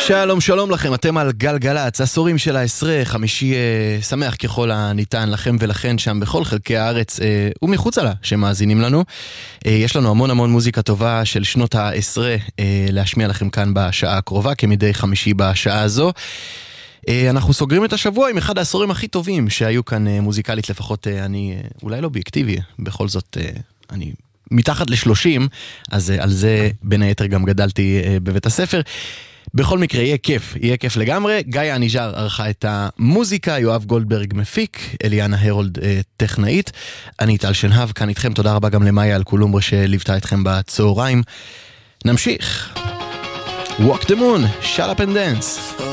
שלום, שלום לכם, אתם על גלגלץ, עשורים של העשרה, חמישי שמח ככל הניתן לכם ולכן שם בכל חלקי הארץ ומחוצה לה שמאזינים לנו. יש לנו המון המון מוזיקה טובה של שנות העשרה להשמיע לכם כאן בשעה הקרובה, כמדי חמישי בשעה הזו. אנחנו סוגרים את השבוע עם אחד העשורים הכי טובים שהיו כאן מוזיקלית, לפחות אני אולי לא אובייקטיבי, בכל זאת אני מתחת ל30, אז על זה בין היתר גם גדלתי בבית הספר. בכל מקרה, יהיה כיף לגמרי. גיא אניג'ר ערכה את המוזיקה, יואב גולדברג מפיק, אליאנה הרולד טכנאית. אני טל שנהב, כאן איתכם. תודה רבה גם למאיה אלקולומברה שליוותה אתכם בצהריים. נמשיך. Walk the Moon, Shut Up and Dance.